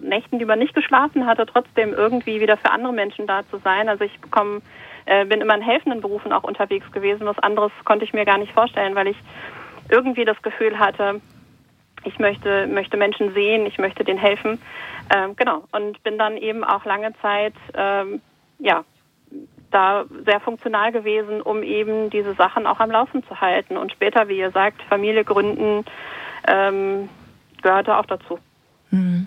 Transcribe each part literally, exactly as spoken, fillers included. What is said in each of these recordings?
Nächten, die man nicht geschlafen hatte, trotzdem irgendwie wieder für andere Menschen da zu sein. Also ich bekomme, äh, bin immer in helfenden Berufen auch unterwegs gewesen. Was anderes konnte ich mir gar nicht vorstellen, weil ich irgendwie das Gefühl hatte, ich möchte, möchte Menschen sehen, ich möchte denen helfen. Ähm, genau. Und bin dann eben auch lange Zeit, ähm, ja, da sehr funktional gewesen, um eben diese Sachen auch am Laufen zu halten. Und später, wie ihr sagt, Familie gründen, ähm, gehörte auch dazu. Hm.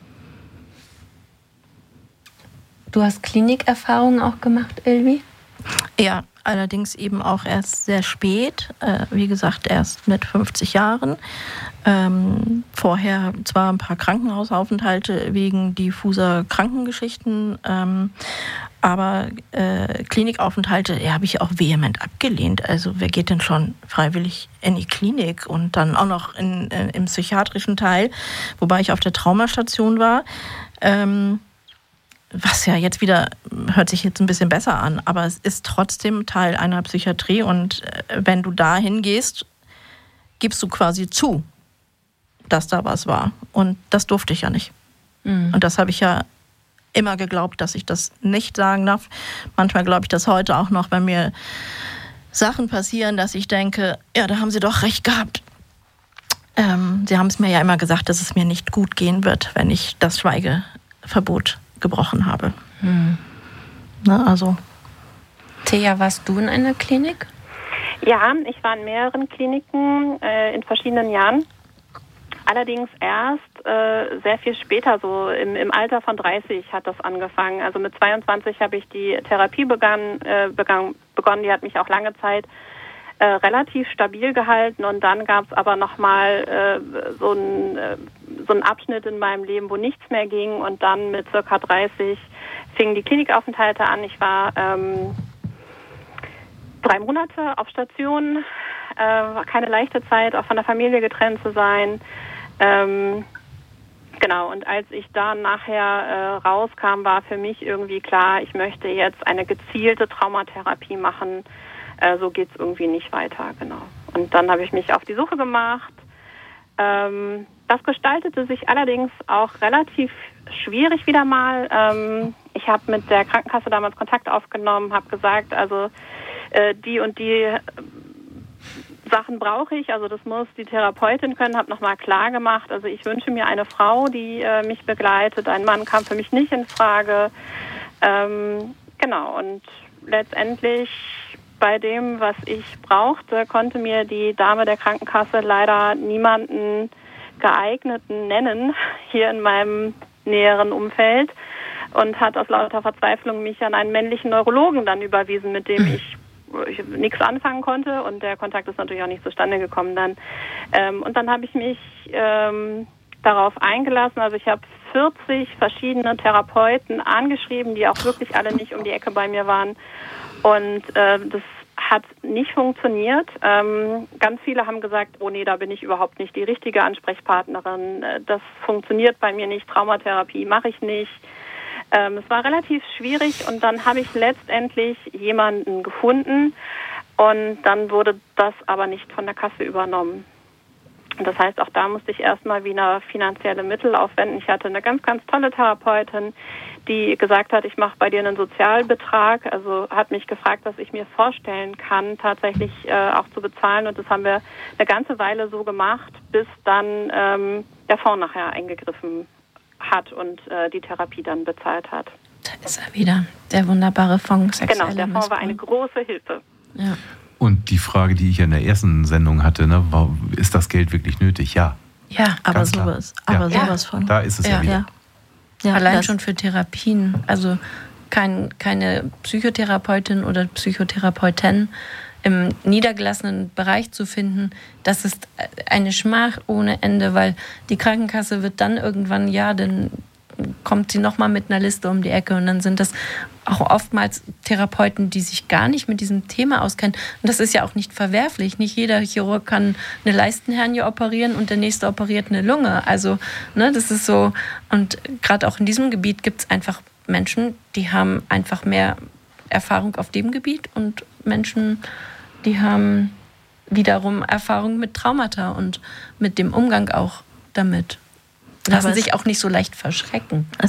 Du hast Klinikerfahrungen auch gemacht, Elvi? Ja, allerdings eben auch erst sehr spät. Äh, wie gesagt, erst mit fünfzig Jahren. Ähm, vorher zwar ein paar Krankenhausaufenthalte wegen diffuser Krankengeschichten, ähm, aber äh, Klinikaufenthalte ja, habe ich auch vehement abgelehnt. Also wer geht denn schon freiwillig in die Klinik und dann auch noch in, äh, im psychiatrischen Teil, wobei ich auf der Traumastation war. Ähm, was ja jetzt wieder, hört sich jetzt ein bisschen besser an, aber es ist trotzdem Teil einer Psychiatrie und äh, wenn du da hingehst, gibst du quasi zu, dass da was war. Und das durfte ich ja nicht. Mhm. Und das habe ich ja immer geglaubt, dass ich das nicht sagen darf. Manchmal glaube ich das heute auch noch, wenn mir Sachen passieren, dass ich denke, ja, da haben sie doch recht gehabt. Ähm, sie haben es mir ja immer gesagt, dass es mir nicht gut gehen wird, wenn ich das Schweigeverbot gebrochen habe. Hm. Na, also. Thea, warst du in einer Klinik? Ja, ich war in mehreren Kliniken äh, in verschiedenen Jahren. Allerdings erst äh, sehr viel später, so im, im Alter von dreißig hat das angefangen. Also mit zweiundzwanzig habe ich die Therapie begann, äh, begann, begonnen. Die hat mich auch lange Zeit äh, relativ stabil gehalten. Und dann gab es aber nochmal äh, so einen äh, so einen Abschnitt in meinem Leben, wo nichts mehr ging. Und dann mit circa dreißig fingen die Klinikaufenthalte an. Ich war ähm, drei Monate auf Station. Äh, war keine leichte Zeit, auch von der Familie getrennt zu sein. Ähm, genau, und als ich da nachher äh, rauskam, war für mich irgendwie klar, ich möchte jetzt eine gezielte Traumatherapie machen. Äh, so geht's irgendwie nicht weiter, genau. Und dann habe ich mich auf die Suche gemacht. Ähm, das gestaltete sich allerdings auch relativ schwierig wieder mal. Ähm, ich habe mit der Krankenkasse damals Kontakt aufgenommen, habe gesagt, also äh, die und die Sachen brauche ich, also das muss die Therapeutin können, habe nochmal klar gemacht, also ich wünsche mir eine Frau, die äh, mich begleitet, ein Mann kam für mich nicht in Frage. Ähm, genau, und letztendlich bei dem, was ich brauchte, konnte mir die Dame der Krankenkasse leider niemanden geeigneten nennen, hier in meinem näheren Umfeld, und hat aus lauter Verzweiflung mich an einen männlichen Neurologen dann überwiesen, mit dem ich ich nichts anfangen konnte, und der Kontakt ist natürlich auch nicht zustande gekommen dann. Ähm, und dann habe ich mich ähm, darauf eingelassen, also ich habe vierzig verschiedene Therapeuten angeschrieben, die auch wirklich alle nicht um die Ecke bei mir waren, und äh, das hat nicht funktioniert. Ähm, ganz viele haben gesagt, oh nee, da bin ich überhaupt nicht die richtige Ansprechpartnerin, das funktioniert bei mir nicht, Traumatherapie mache ich nicht. Ähm, es war relativ schwierig, und dann habe ich letztendlich jemanden gefunden, und dann wurde das aber nicht von der Kasse übernommen. Und das heißt, auch da musste ich erstmal wieder finanzielle Mittel aufwenden. Ich hatte eine ganz, ganz tolle Therapeutin, die gesagt hat, ich mache bei dir einen Sozialbetrag, also hat mich gefragt, was ich mir vorstellen kann, tatsächlich äh, auch zu bezahlen, und das haben wir eine ganze Weile so gemacht, bis dann ähm, der Fonds nachher eingegriffen hat und äh, die Therapie dann bezahlt hat. Da ist er wieder, der wunderbare Fonds. Genau, der Fonds war eine große Hilfe. Ja. Und die Frage, die ich in der ersten Sendung hatte, ne, war, ist das Geld wirklich nötig? Ja. Ja, aber sowas, aber ja. sowas von. Da ist es ja, ja wieder. Ja. Ja, allein schon für Therapien. Also kein, keine Psychotherapeutin oder Psychotherapeutin im niedergelassenen Bereich zu finden, das ist eine Schmach ohne Ende, weil die Krankenkasse wird dann irgendwann, ja, dann kommt sie nochmal mit einer Liste um die Ecke, und dann sind das auch oftmals Therapeuten, die sich gar nicht mit diesem Thema auskennen. Und das ist ja auch nicht verwerflich. Nicht jeder Chirurg kann eine Leistenhernie operieren und der nächste operiert eine Lunge. Also, ne, das ist so. Und gerade auch in diesem Gebiet gibt es einfach Menschen, die haben einfach mehr Erfahrung auf dem Gebiet, und Menschen, die haben wiederum Erfahrung mit Traumata und mit dem Umgang auch damit. Lassen sich auch nicht so leicht verschrecken.